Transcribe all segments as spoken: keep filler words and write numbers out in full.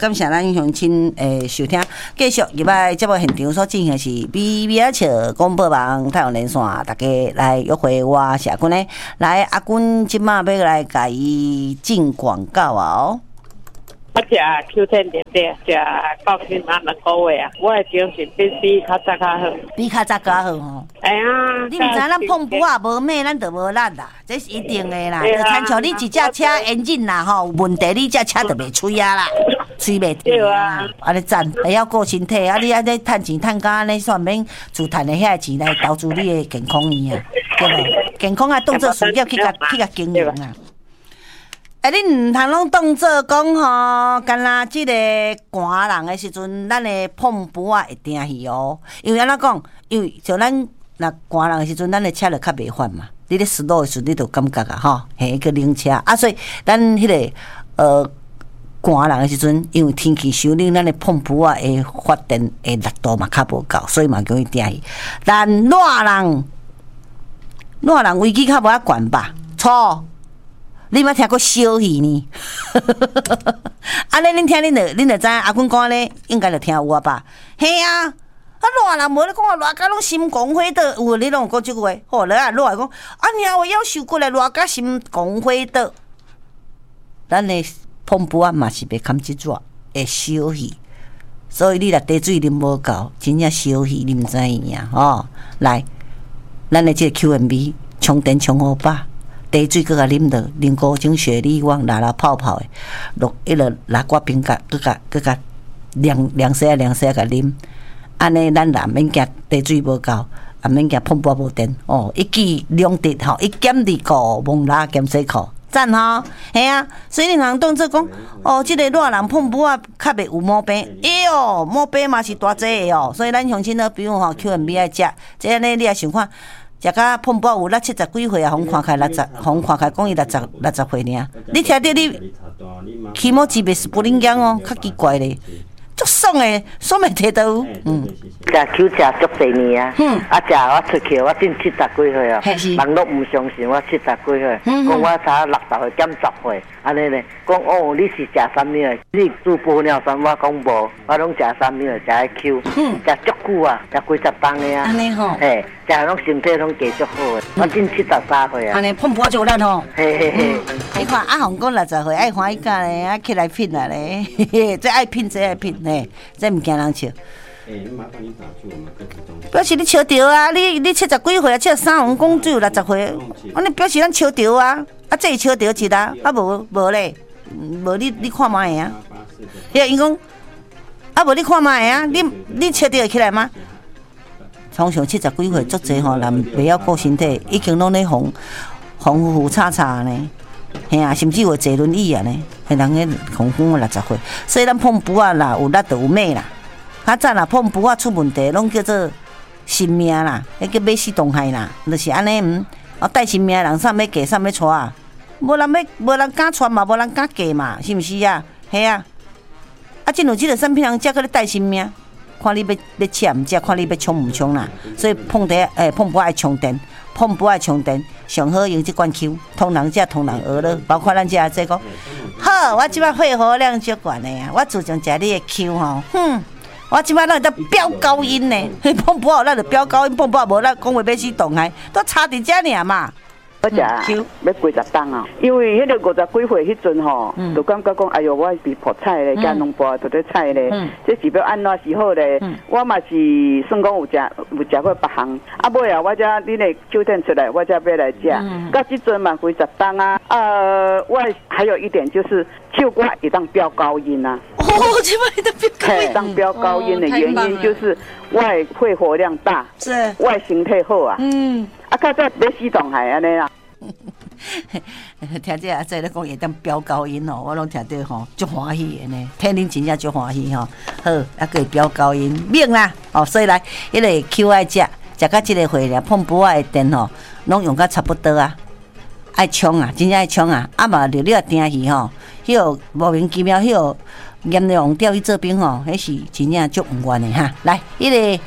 感谢咱乡亲诶收听，继续入来节目现场所进行的是美美笑广播网太阳连线，大家来约会我是阿君咧，来阿君即马要来甲伊进广告哦。 我食 Q ten 点点，食高兴安两个月啊，我的精神比比较早较好， 比较早较好吼。 哎呀， 你毋知咱碰布啊无咩，咱就无力啦，这是一定的啦。就亲像你一只车引擎啦吼，有问题你只车就袂吹啊啦，吹袂掉啊。安尼赞，会晓顾身体，啊你安尼趁钱趁到安尼，煞免自趁的遐钱来投资你的健康院啊，对无？健康啊，当做事业去甲去甲经营啊。哎，你毋通拢当做讲吼，干那即个寒人的时阵，咱的碰布啊会定去哦。因为安怎讲？因为像咱若寒人的时阵，咱的车就较袂烦嘛。你咧湿路的时阵，你就感觉啊，吼，嘿个冷车啊，所以咱迄、那个呃寒人的时阵，因为天气伤冷，咱的碰布啊会发电的力度嘛较无够，所以嘛容易定去。但热人，热人危机较无遐悬吧？错。你捌听过烧戏呢？安尼恁听恁就恁就知阿君讲咧，应该就听有啊吧？嘿啊，啊热人无咧讲啊，热甲拢心光火倒，有你拢有讲即句话，好了啊，热来讲啊，娘我要受过来热甲心光火倒，咱的碰布啊嘛是袂堪即热会烧戏，所以你若茶水啉无够，真正烧戏你毋知影啊？吼，来，咱的即个 Q M B 充电充好吧。茶水搁甲啉落，啉古种雪莉旺，拉拉泡泡的，落迄落拉瓜冰甲，搁甲搁甲凉凉洗啊凉洗啊甲啉，安尼咱也免惊茶水无够，也免惊碰布无电哦。一举两得吼，一减二个蒙拉减洗裤，赞吼，嘿啊！所以你人当做讲哦，即、这个热人碰布啊，较袂有毛病。哎哟，毛病嘛是大济的哦。所以咱乡亲呢，比如吼 Q M B 爱食，即安尼你也想看。食甲碰布有六七十几岁啊，互看开六十，互看开讲伊六十六十岁尔。你听到你起毛级别是不灵讲哦，较奇怪咧，足爽诶，爽袂摕到。嗯， 食酒食足侪年啊，嗯，啊食我出去，我真七十几岁啊，人都唔相信我七十几岁，讲我差六十岁减十岁，安尼咧，讲哦你是食啥物诶？你做玻尿酸，我讲无，我拢食啥物诶？食迄 Q， 食足久啊，食几十磅诶啊， 安尼吼， 嘿。食拢身体拢加足好诶，我真七十三岁啊！ 安尼碰布就咱吼， 嘿嘿嘿。 你看阿红讲六十岁爱欢喜干咧，啊起来拼啊咧，嘿嘿，这爱拼，这爱拼嘿，这毋惊人笑。诶，麻烦你打住嘛，表示你笑着啊！你你七十几岁啊，七十三，红讲只有六十岁，安尼表示咱笑着啊！啊，这笑着一啦，啊无无咧，无你你看嘛会啊？遐因讲，啊无你看嘛会啊？你你笑着会起来吗？通常七十几岁足济吼，人袂晓顾身体，已经拢咧红红呼呼叉叉呢，嘿啊，甚至有坐轮椅啊呢，迄人个红红六十岁，所以咱碰布啊啦，有力就有命啦。较早啦，碰布啊出问题，拢叫做性命啦，迄叫马死冻害啦，就是安尼嗯，啊带性命人啥要嫁啥要娶啊，无人要无人敢娶嘛，无人敢嫁嘛，是毋是啊？嘿啊，啊，真有即个产品人才搁咧带性命。看你要要吃毋吃，看你要冲毋冲啦。所以碰茶诶，碰布爱充电，碰布爱充电，上好用即款 Q， 通人只通人学了，包括咱遮这讲，好，我即摆肺活量足悬诶啊，我自从食你诶 Q 吼，哼，我即摆咱会当飙高音呢，碰布好，咱就飙高音，碰布无咱讲话要死动害，都差伫遮尔嘛。 我食要几十档啊，因为迄个五十几岁迄阵吼，就感觉讲，哎哟，我是破菜咧，加农波都咧菜咧，这是要安怎是好咧？我嘛是算讲有食有食过别项，啊尾啊，我才你咧酒店出来，我才要来食。到即阵嘛几十档啊，呃，我还有一点就是唱歌会当飙高音啊。 哦，这摆会当飙高音。 当飙高音的原因就是我的肺活量大， 是， 我的身体好啊。嗯。啊，较早要死动害安尼啦。 听这阿仔咧讲会当飙高音哦，我拢听到吼，足欢喜的呢。听恁真正足欢喜吼，好，还可以飙高音，免啦哦。所以来，迄个 Q 爱食，食到即个岁了，碰布啊的电吼，拢用到差不多啊，爱冲啊，真正爱冲啊。啊嘛，着你啊定去吼，迄个莫名其妙，迄个阎王钓去做兵吼，迄是真正足毋愿的哈。来，迄个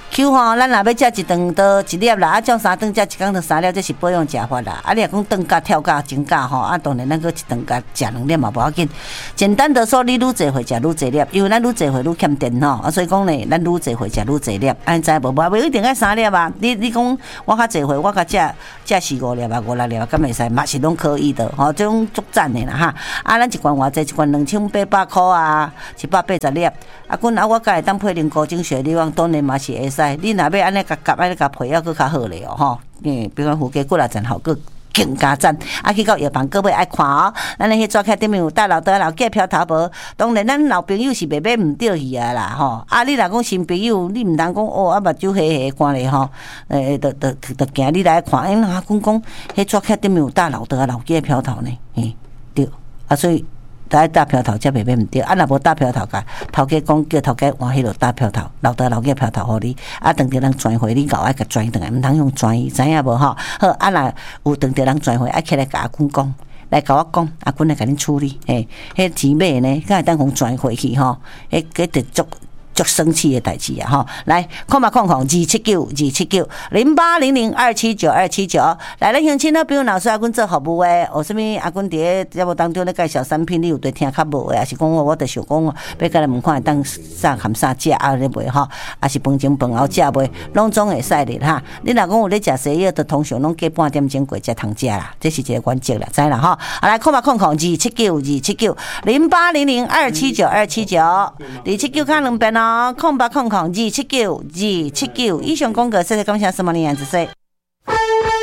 Q 吼，咱若要食一顿都一粒啦，啊，种三顿食一工都三粒，这是保养食法啦。啊，你若讲顿甲跳甲增加吼，啊，当然咱个一顿甲食两粒嘛无要紧。简单的说，你愈侪会食愈侪粒，因为咱愈侪会愈欠电吼，啊，所以讲呢，咱愈侪会食愈侪粒。安知无？无一定爱三粒啊。你你讲我较侪会，我甲食食四五粒啊，五六粒啊，敢会使嘛是拢可以的吼，这种足赞的啦哈。啊，咱一罐偌济？一罐两千八百块啊，一百八十粒。啊，阮啊，我甲会当配零高精血，你讲当然嘛是会使。你若要安尼甲夹安尼甲配，还佫较好咧哦吼。嗯，比如讲胡鸡骨力真好，佫更加赞。啊，去到药房各位爱看哦。咱咧迄纸卡顶面有大老多老鸡票头无？当然，咱老朋友是袂买毋对去啊啦吼。啊，你若讲新朋友，你毋通讲哦，啊目睭黑黑看咧吼。诶，得得得行你来看，因阿公讲，迄纸卡顶面有大老多老鸡票头呢，嘿，对。啊，所以。在大票头才袂买毋对，啊若无大票头甲头家讲叫头家换迄落大票头，老大老家票头互你，啊等着人转回你搞爱甲转转来，毋通用转伊，知影无吼？好，啊若有等着人转回，爱起来甲阿公讲，来甲我讲，阿公来甲恁处理，嘿，迄钱买呢，敢会当互转回去吼？迄个得足。足生气的代志啊！吼，来，看嘛看看，二七九二七九零八零零二七九二七九，来，咱乡亲好朋友老师阿阮做服务诶，有啥物阿阮伫咧节目当中咧介绍产品，你有对听较无诶，还是讲我我着想讲，要甲来问看当啥含啥食啊咧袂吼，还是饭前饭后食袂，拢总会使咧哈。你若讲有咧食西药，就通常拢过半点钟过才通食啦，这是一个原则啦，知啦吼。啊，来，看嘛看看，二七九二七九零八零零二七九二七九，二七九看两遍哦。空八空空二七九二七九，以上广告，谢谢感谢什么的样子说。